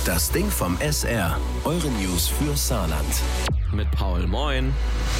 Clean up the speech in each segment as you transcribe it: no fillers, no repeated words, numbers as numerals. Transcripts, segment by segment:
Das Ding vom SR. Eure News für Saarland. Mit Paul, moin.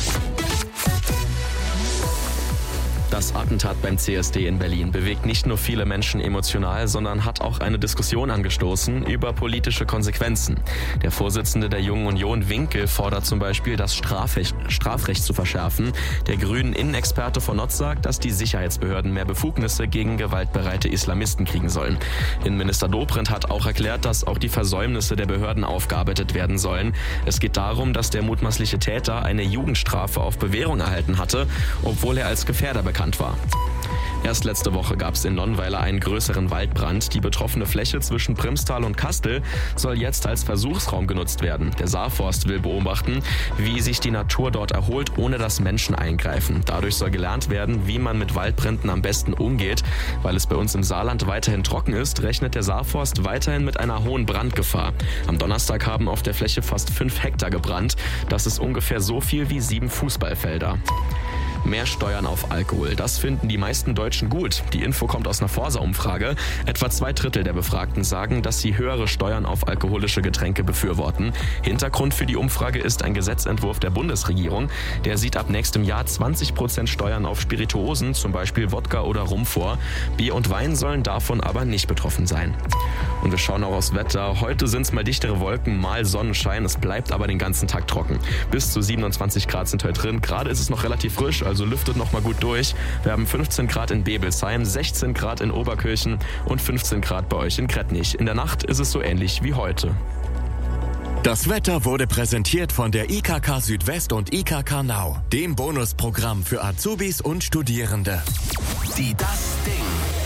Das Attentat beim CSD in Berlin bewegt nicht nur viele Menschen emotional, sondern hat auch eine Diskussion angestoßen über politische Konsequenzen. Der Vorsitzende der Jungen Union, Winkel, fordert zum Beispiel, das Strafrecht zu verschärfen. Der grünen Innenexperte von Notz sagt, dass die Sicherheitsbehörden mehr Befugnisse gegen gewaltbereite Islamisten kriegen sollen. Innenminister Dobrindt hat auch erklärt, dass auch die Versäumnisse der Behörden aufgearbeitet werden sollen. Es geht darum, dass der mutmaßliche Täter eine Jugendstrafe auf Bewährung erhalten hatte, obwohl er als Gefährder bekannt war. Erst letzte Woche gab es in Nonnweiler einen größeren Waldbrand. Die betroffene Fläche zwischen Primstal und Kastel soll jetzt als Versuchsraum genutzt werden. Der Saarforst will beobachten, wie sich die Natur dort erholt, ohne dass Menschen eingreifen. Dadurch soll gelernt werden, wie man mit Waldbränden am besten umgeht. Weil es bei uns im Saarland weiterhin trocken ist, rechnet der Saarforst weiterhin mit einer hohen Brandgefahr. Am Donnerstag haben auf der Fläche fast 5 Hektar gebrannt. Das ist ungefähr so viel wie 7 Fußballfelder. Mehr Steuern auf Alkohol, das finden die meisten Deutschen gut. Die Info kommt aus einer Forsa-Umfrage. Etwa 2/3 der Befragten sagen, dass sie höhere Steuern auf alkoholische Getränke befürworten. Hintergrund für die Umfrage ist ein Gesetzentwurf der Bundesregierung. Der sieht ab nächstem Jahr 20% Steuern auf Spirituosen, zum Beispiel Wodka oder Rum vor. Bier und Wein sollen davon aber nicht betroffen sein. Und wir schauen auch aufs Wetter. Heute sind es mal dichtere Wolken, mal Sonnenschein. Es bleibt aber den ganzen Tag trocken. Bis zu 27 Grad sind heute drin. Gerade ist es noch relativ frisch, also lüftet noch mal gut durch. Wir haben 15 Grad in Bebelsheim, 16 Grad in Oberkirchen und 15 Grad bei euch in Krettnich. In der Nacht ist es so ähnlich wie heute. Das Wetter wurde präsentiert von der IKK Südwest und IKK Nau, dem Bonusprogramm für Azubis und Studierende. Die Das Ding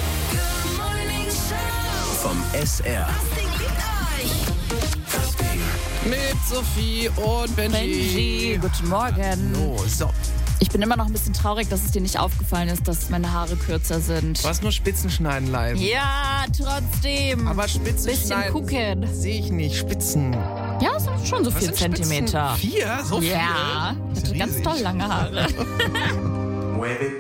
vom SR. Das Ding. Mit Sophie und Benji, guten Morgen. Oh, so. Ich bin immer noch ein bisschen traurig, dass es dir nicht aufgefallen ist, dass meine Haare kürzer sind. Du hast nur Spitzen schneiden leiden. Ja, trotzdem. Aber Spitzen bisschen schneiden gucken. sehe ich nicht. Spitzen. Ja, es sind schon so Was 4 sind Spitzen? Zentimeter. 4? So viel? Ja, ich hatte ganz Riesig. toll lange Haare.